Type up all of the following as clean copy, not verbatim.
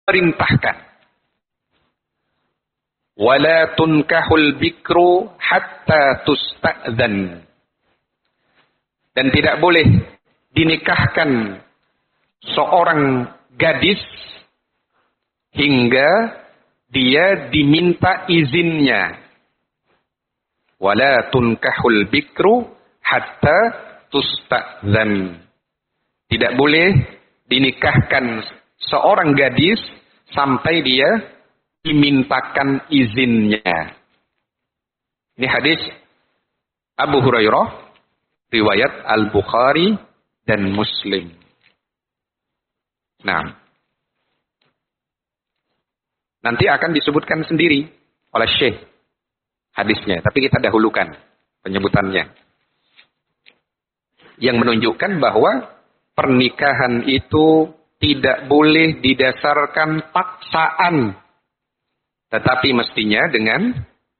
perintahkan. Wala tunkahul bikru hatta tusta'dzan. Dan tidak boleh dinikahkan seorang gadis hingga dia diminta izinnya. Wala tunkahul bikru hatta tusta'dzan. Tidak boleh dinikahkan seorang gadis sampai dia dimintakan izinnya. Ini hadis Abu Hurairah, riwayat Al-Bukhari dan Muslim. Nah, nanti akan disebutkan sendiri oleh Syekh hadisnya, tapi kita dahulukan penyebutannya. Yang menunjukkan bahwa pernikahan itu tidak boleh didasarkan paksaan, tetapi mestinya dengan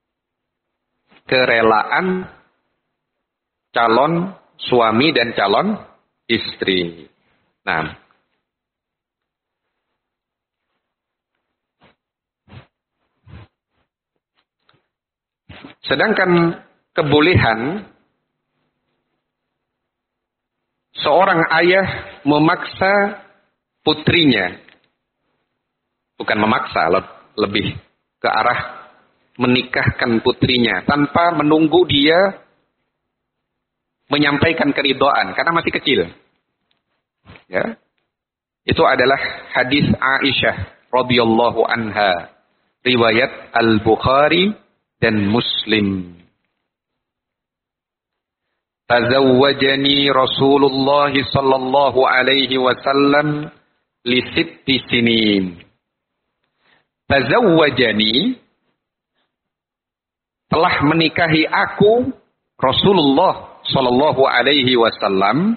kerelaan calon suami dan calon istri. Nah, sedangkan kebolehan seorang ayah memaksa putrinya, bukan memaksa, lebih ke arah menikahkan putrinya tanpa menunggu dia menyampaikan keridhaan karena masih kecil. Ya. Itu adalah hadis Aisyah radhiyallahu anha, riwayat Al-Bukhari dan Muslim. Tazawwajani Rasulullah sallallahu alaihi wasallam li 6 sinin. Tazawwajani, telah menikahi aku Rasulullah sallallahu alaihi wasallam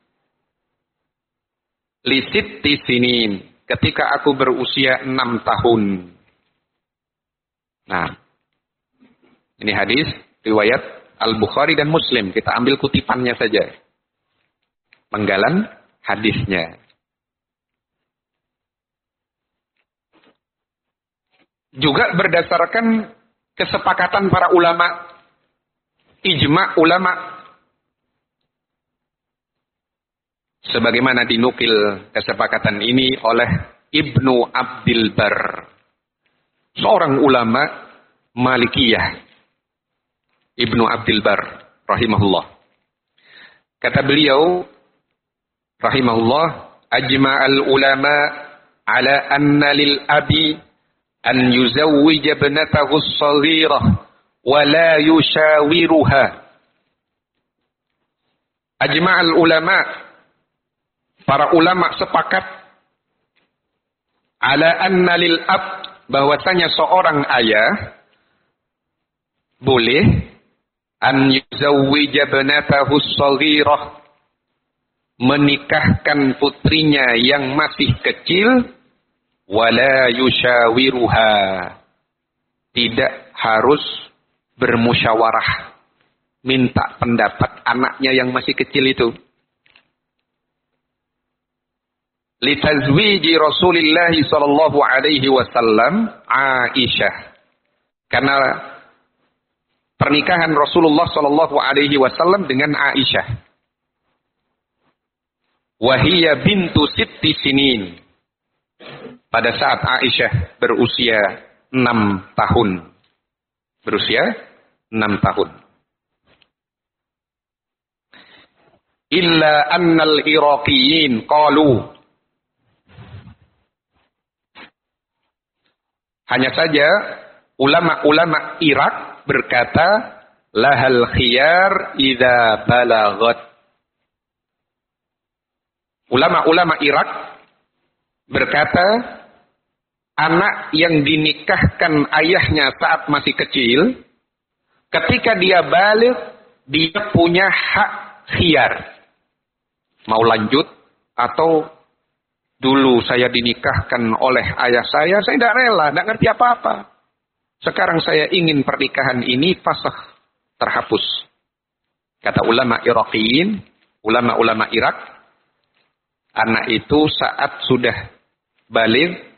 li 6 sinin, ketika aku berusia 6 tahun. Nah, ini hadis riwayat Al-Bukhari dan Muslim. Kita ambil kutipannya saja, penggalan hadisnya. Juga berdasarkan kesepakatan para ulama, ijma' ulama, sebagaimana dinukil kesepakatan ini oleh Ibnu Abdil Bar, seorang ulama Malikiyah. Ibnu Abdil Bar rahimahullah. Kata beliau rahimahullah, ajma'al ulama ala anna lil abi an yuzawwija ibnatahu as-saghirah wa la yushawiruha. Ajma'al ulama, para ulama sepakat ala anna lil ab, bahwasanya seorang ayah boleh an yuzawwija ibnatahu as-saghirah, menikahkan putrinya yang masih kecil, wala yushawiruha, tidak harus bermusyawarah, minta pendapat anaknya yang masih kecil itu. Litazwiji Rasulillah sallallahu alaihi wasallam Aisyah, karena pernikahan Rasulullah sallallahu alaihi wasallam dengan Aisyah. Wahiyya bintu 6 sinin, pada saat Aisyah berusia 6 tahun. Berusia 6 tahun. Illa annal Iraqiyin qalu, hanya saja ulama-ulama Irak berkata, lahal khiyar idza balagat. Ulama-ulama Irak berkata, anak yang dinikahkan ayahnya saat masih kecil, ketika dia baligh, dia punya hak khiyar. Mau lanjut atau dulu saya dinikahkan oleh ayah saya tidak rela, tidak ngerti apa-apa. Sekarang saya ingin pernikahan ini fasakh, terhapus. Kata ulama Iraqiyin, ulama-ulama Irak, anak itu saat sudah baligh